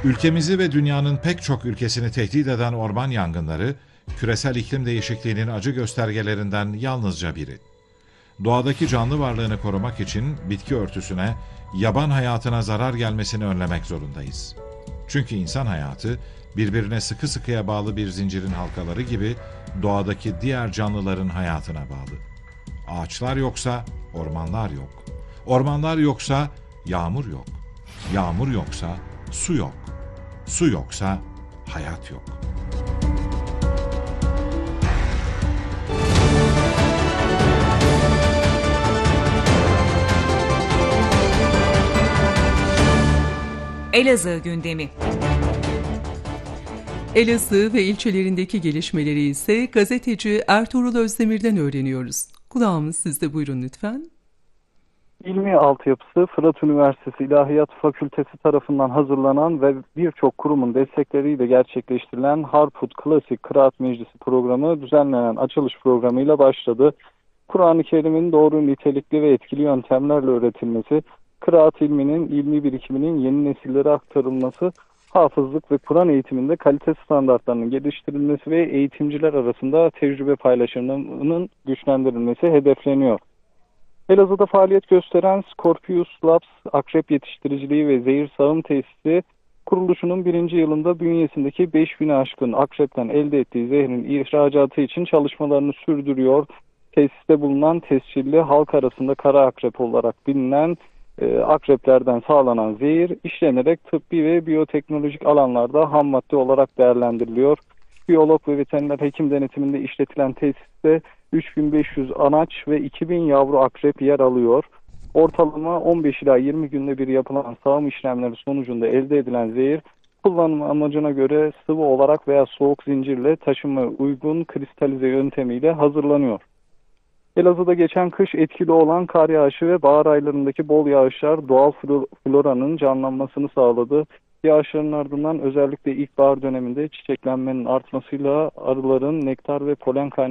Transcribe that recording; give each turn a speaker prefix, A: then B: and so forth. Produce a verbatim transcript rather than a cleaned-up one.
A: Ülkemizi ve dünyanın pek çok ülkesini tehdit eden orman yangınları, küresel iklim değişikliğinin acı göstergelerinden yalnızca biri. Doğadaki canlı varlığını korumak için bitki örtüsüne, yaban hayatına zarar gelmesini önlemek zorundayız. Çünkü insan hayatı, birbirine sıkı sıkıya bağlı bir zincirin halkaları gibi doğadaki diğer canlıların hayatına bağlı. Ağaçlar yoksa ormanlar yok. Ormanlar yoksa yağmur yok. Yağmur yoksa su yok. Su yoksa hayat yok.
B: Elazığ gündemi.
C: Elazığ ve ilçelerindeki gelişmeleri ise gazeteci Ertuğrul Özdemir'den öğreniyoruz. Kulağımız sizde, buyurun lütfen.
D: İlmi altyapısı Fırat Üniversitesi İlahiyat Fakültesi tarafından hazırlanan ve birçok kurumun destekleriyle gerçekleştirilen Harput Klasik Kıraat Meclisi programı düzenlenen açılış programıyla başladı. Kur'an-ı Kerim'in doğru, nitelikli ve etkili yöntemlerle öğretilmesi, kıraat ilminin, ilmi birikiminin yeni nesillere aktarılması, hafızlık ve Kur'an eğitiminde kalite standartlarının geliştirilmesi ve eğitimciler arasında tecrübe paylaşımının güçlendirilmesi hedefleniyor. Elazığ'da faaliyet gösteren Scorpius Labs Akrep Yetiştiriciliği ve Zehir Sağım Tesisi, kuruluşunun birinci yılında bünyesindeki beş bini aşkın akrepten elde ettiği zehrin ihracatı için çalışmalarını sürdürüyor. Tesiste bulunan tescilli, halk arasında kara akrep olarak bilinen e, akreplerden sağlanan zehir işlenerek tıbbi ve biyoteknolojik alanlarda ham madde olarak değerlendiriliyor. Biyolog ve veteriner hekim denetiminde işletilen tesiste üç bin beş yüz anaç ve iki bin yavru akrep yer alıyor. Ortalama on beş ila yirmi günde bir yapılan sağım işlemleri sonucunda elde edilen zehir, kullanım amacına göre sıvı olarak veya soğuk zincirle taşıma uygun kristalize yöntemiyle hazırlanıyor. Elazığ'da geçen kış etkili olan kar yağışı ve bahar aylarındaki bol yağışlar doğal floranın canlanmasını sağladı. Yağışların ardından özellikle ilkbahar döneminde çiçeklenmenin artmasıyla arıların nektar ve polen kaynakları